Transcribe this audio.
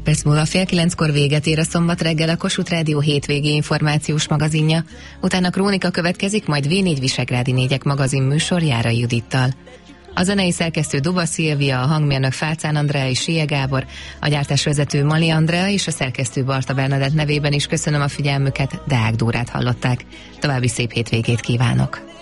perc múlva 8:30 véget ér a szombat reggel a Kossuth Rádió hétvégi információs magazinja, utána Krónika következik, majd V4 Visegrádi Négyek magazin műsor Járai Judittal. A zenei szerkesztő Duba Szilvia, a hangmérnök Fácán Andrea és Sia Gábor, a gyártásvezető Mali Andrea és a szerkesztő Barta Bernadett nevében is köszönöm a figyelmüket, Deák Dórát hallották. További szép hétvégét kívánok!